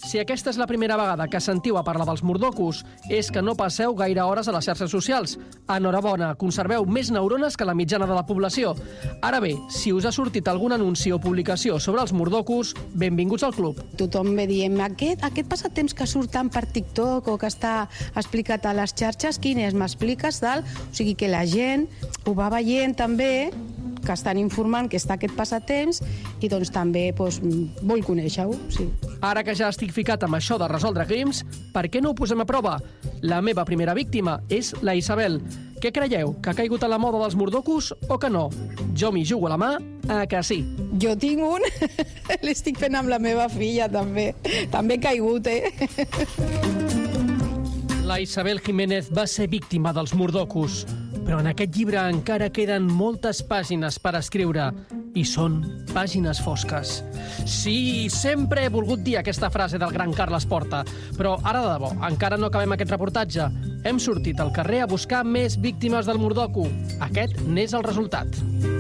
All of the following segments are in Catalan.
Si aquesta és la primera vegada que sentiu a parlar dels mordocos, és que no passeu gaire hores a les xarxes socials. Enhorabona, conserveu més neurones que la mitjana de la població. Ara bé, si us ha sortit algun anunci o publicació sobre els mordocos, benvinguts al club. Tothom ve dient, aquest passatemps que surt tant per TikTok o que està explicat a les xarxes, quin és? M'expliques, tal? O sigui que la gent ho va veient també, que estan informant que està aquest passatemps i doncs també vol conèixer-ho. Sí. Ara que ja estic ficat amb això de resoldre crims, per què no ho posem a prova? La meva primera víctima és la Isabel. Què creieu, que ha caigut a la moda dels mordocos o que no? Jo m'hi jugo a la mà a que sí. Jo tinc un, l'estic fent amb la meva filla també. També he caigut, La Isabel Jiménez va ser víctima dels mordocos, però en aquest llibre encara queden moltes pàgines per escriure, i són pàgines fosques. Sí, sempre he volgut dir aquesta frase del gran Carles Porta, però ara de debò, encara no acabem aquest reportatge. Hem sortit al carrer a buscar més víctimes del mordoco. Aquest n'és el resultat.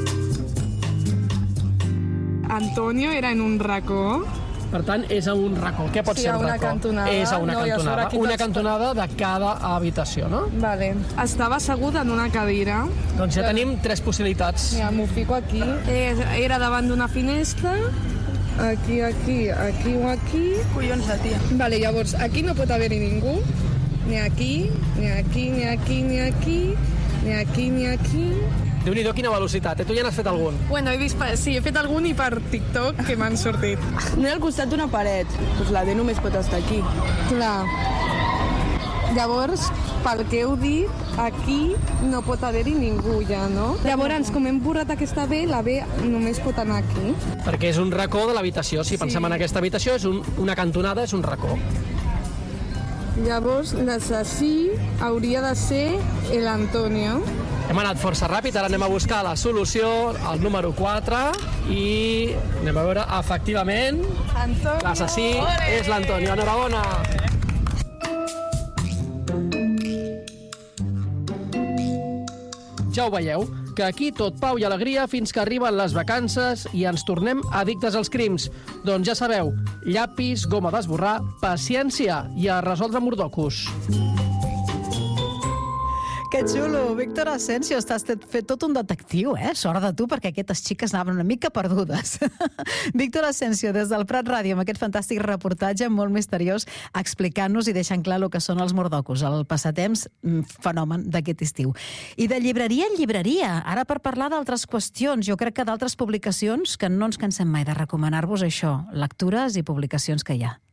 Antonio era en un racó. Per tant, és a un racó. Què pot ser un racó? Sí, a una cantonada. És a una cantonada. Una cantonada de cada habitació, no? Vale. Estava assegut en una cadira. Doncs ja tenim 3 possibilitats. Mira, m'ho fico aquí. Era davant d'una finestra. Aquí o aquí. Collons de tia. Vale, llavors, aquí no pot haver-hi ningú. Ni aquí, ni aquí, ni aquí, ni aquí, ni aquí, ni aquí. Déu-n'hi-do, quina velocitat. Tu ja n'has fet algun? Bueno, he fet algun i per TikTok que m'han sortit. No hi ha al costat d'una paret. Doncs la D només pot estar aquí. Clar. Llavors, pel que heu dit, aquí no pot haver-hi ningú ja, no? Llavors, com hem borrat aquesta B, la B només pot anar aquí. Perquè és un racó de l'habitació. Si pensem en aquesta habitació, és una cantonada, és un racó. Llavors, l'assasí hauria de ser l'Antonio. Hem anat força ràpid, ara anem a buscar la solució, el número 4, i anem a veure, efectivament, l'assassí és l'Antonio. Enhorabona! Ja ho veieu, que aquí tot pau i alegria fins que arriben les vacances i ens tornem addictes als crims. Doncs ja sabeu, llapis, goma d'esborrar, paciència i a resoldre mordocos. Que xulo, Víctor Asensio, estàs fet tot un detectiu, Sort de tu, perquè aquestes xiques anaven una mica perdudes. Víctor Asensio, des del Prat Ràdio, amb aquest fantàstic reportatge molt misteriós, explicant-nos i deixant clar el que són els mordocos, el passatemps fenomen d'aquest estiu. I de llibreria en llibreria, ara per parlar d'altres qüestions, jo crec que d'altres publicacions que no ens cansem mai de recomanar-vos això, lectures i publicacions que hi ha.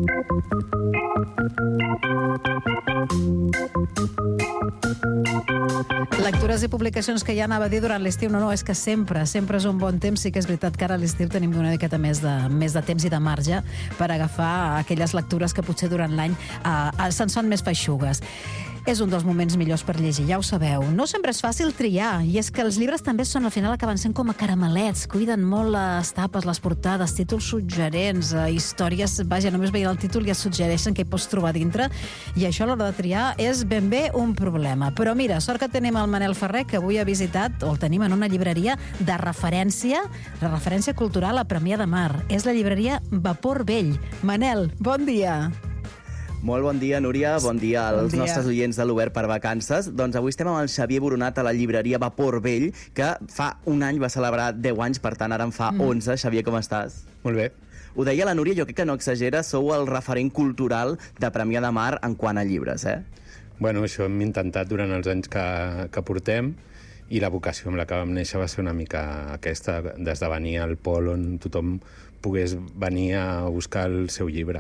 Lectures i publicacions que ja anava a dir durant l'estiu, no, és que sempre és un bon temps. Sí que és veritat que ara a l'estiu tenim una miqueta més de temps i de marge per agafar aquelles lectures que potser durant l'any se'n són més feixugues. És un dels moments millors per llegir, ja ho sabeu. No sempre és fàcil triar, i és que els llibres també són, al final, acaben sent com a caramelets, cuiden molt les tapes, les portades, títols suggerents, històries, vaja, només veient el títol ja suggereixen què hi pots trobar dintre, i això a l'hora de triar és ben bé un problema. Però mira, sort que tenim el Manel Ferrer, que avui ha visitat, o el tenim en una llibreria de referència, la referència cultural a Premià de Mar. És la llibreria Vapor Vell. Manel, bon dia. Molt bon dia, Núria. Bon dia als nostres oients de l'Obert per Vacances. Doncs avui estem amb el Xavier Boronat a la llibreria Vapor Vell, que fa un any va celebrar 10 anys, per tant ara en fa 11. Xavier, com estàs? Molt bé. Ho deia la Núria, jo crec que no exagera, sou el referent cultural de Premià de Mar en quant a llibres, Bueno, això hem intentat durant els anys que portem, i la vocació amb la que vam néixer va ser una mica aquesta, d'esdevenir el pol on tothom pogués venir a buscar el seu llibre.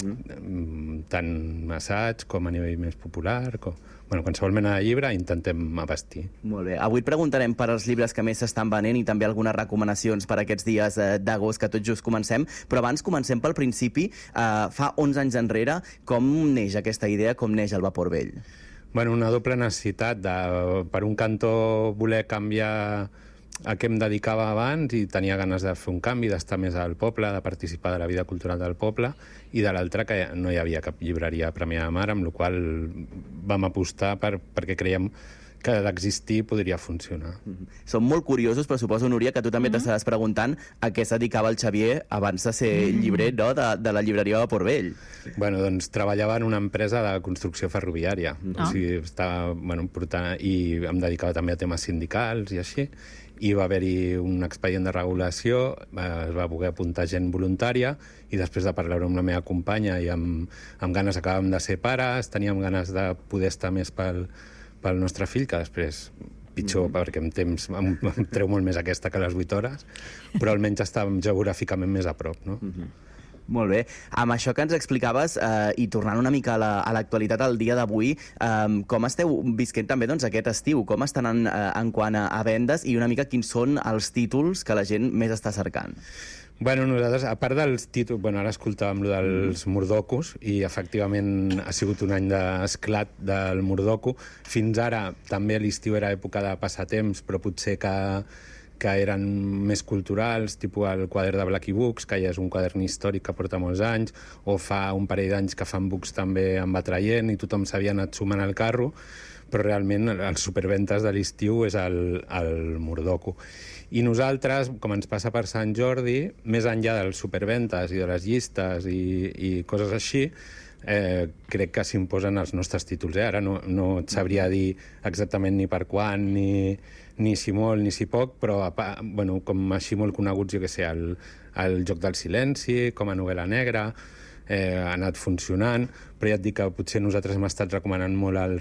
Tant assaig com a nivell més popular, qualsevol mena de llibre intentem abastir. Molt bé. Avui et preguntarem per als llibres que més s'estan venent i també algunes recomanacions per aquests dies d'agost que tot just comencem, però abans comencem pel principi. Fa 11 anys enrere, com neix aquesta idea, com neix el Vapor Vell? Bueno, una doble necessitat de, per un cantó, voler canviar a què em dedicava abans i tenia ganes de fer un canvi, d'estar més al poble, de participar de la vida cultural del poble, i de l'altra que no hi havia cap llibreria a Premià de Mar, amb la qual vam apostar perquè creiem que d'existir podria funcionar. Som molt curiosos, però suposo, Núria, que tu també t'estaràs preguntant a què es dedicava el Xavier abans de ser llibrer, no?, de la llibreria de Port Vell. Bueno, doncs treballava en una empresa de construcció ferroviària. O sigui, i em dedicava també a temes sindicals i així. I va haver-hi un expedient de regulació, es va poder apuntar gent voluntària, i després de parlar amb la meva companya i amb ganes acabàvem de ser pares, teníem ganes de poder estar més pel nostre fill, que després pitjor, perquè amb temps em treu molt més aquesta que les 8 hores, però almenys estàvem geogràficament més a prop, no? Molt bé. Amb això que ens explicaves, i tornant una mica a l'actualitat al dia d'avui, com esteu visquent també aquest estiu? Com estan en quant a vendes i una mica quins són els títols que la gent més està cercant? Bueno, nosaltres, a part dels títols... Bueno, ara escoltàvem lo dels Murdocos i, efectivament, ha sigut un any d'esclat del Murdoco. Fins ara, també l'estiu era època de passatemps, però potser que eren més culturals, tipus el quadern de Blacky Books, que ja és un quadern històric que porta molts anys, o fa un parell d'anys que fan books també en va traient i tothom s'havia anat sumant al carro, però realment els superventes de l'estiu és el Murdoco. I nosaltres, com ens passa per Sant Jordi, més enllà dels superventes i de les llistes i coses així, crec que s'imposen els nostres títols. Ara no et sabria dir exactament ni per quan, ni si molt ni si poc, però bueno, com així molt coneguts, jo què sé, el Joc del Silenci, com a novel·la negra, ha anat funcionant, però ja et dic que potser nosaltres hem estat recomanant molt el